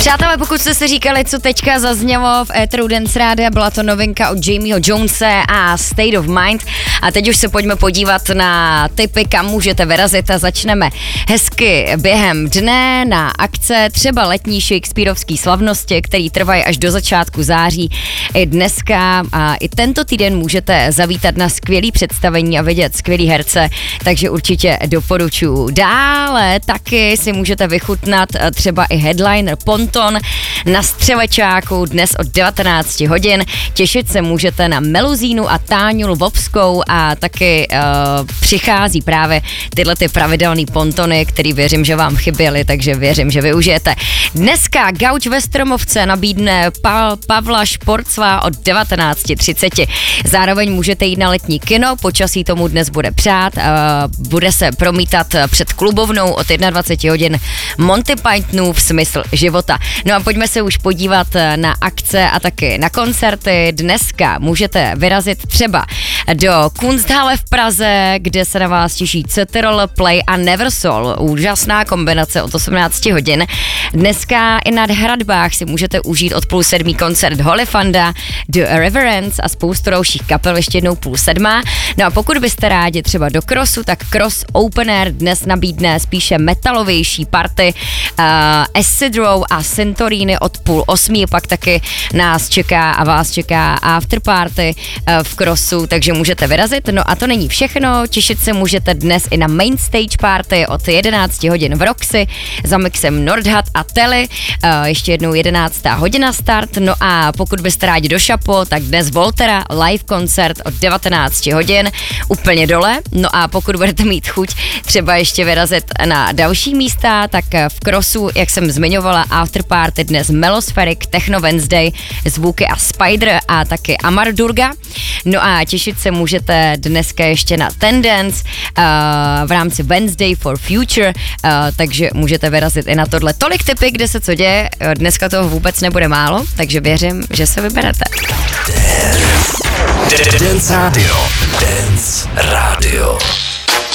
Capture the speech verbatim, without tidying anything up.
Přátelé, pokud jste si říkali, co teďka zaznělo v éteru Dance Rádia, byla to novinka od Jamieho Jonese a State of Mind. A teď už se pojďme podívat na tipy, kam můžete vyrazit a začneme hezky během dne na akce, třeba letní shakespearovský slavnosti, který trvají až do začátku září. I dneska a i tento týden můžete zavítat na skvělý představení a vidět skvělý herce, takže určitě doporučuji. Dále taky si můžete vychutnat třeba i headliner Ponton na Střelečáku dnes od devatenáct hodin. Těšit se můžete na Meluzínu a Táňu Lvovskou a taky uh, přichází právě tyhle ty pravidelný pontony, který věřím, že vám chyběly, takže věřím, že využijete. Dneska Gauč ve Stromovce nabídne pa- Pavla Šporcla od devatenáct třicet. Zároveň můžete jít na letní kino, počasí tomu dnes bude přát, uh, bude se promítat před klubovnou od dvacet jedna hodin Monty Pythonův Smysl života. No a pojďme se už podívat na akce a taky na koncerty. Dneska můžete vyrazit třeba do Kunsthalle v Praze, kde se na vás těší Ceterol, Play a Neversol. Úžasná kombinace od osmnáct hodin. Dneska i na hradbách si můžete užít od půl sedmý koncert Holifanda, The Reverence a spoustu dalších kapel ještě jednou půl sedmá. No a pokud byste rádi třeba do Crossu, tak Cross Open Air dnes nabídne spíše metalovější party uh, Acid Row a Santorini od půl osmí, pak taky nás čeká a vás čeká afterparty uh, v Crossu, takže můžete vyrazit. No a to není všechno, těšit se můžete dnes i na Main Stage Party od jedenáct hodin v Roxy za mixem Nordhat a Telly, uh, ještě jednou jedenáctá hodina start. No a pokud byste rádi do Šapo, tak dnes Voltera live koncert od devatenáct hodin úplně dole. No a pokud budete mít chuť třeba ještě vyrazit na další místa, tak v Crossu, jak jsem zmiňovala, afterparty dnes Melospheric, Techno Wednesday, Zvuky a Spider a taky Amar Durga. No a těšit se můžete dneska ještě na Tendence uh, v rámci Wednesday for Future, uh, takže můžete vyrazit i na tohle. Tolik tipy, kde se co děje, dneska toho vůbec nebude málo, takže věřím, že se vyberete. Dance Radio. Dance Radio.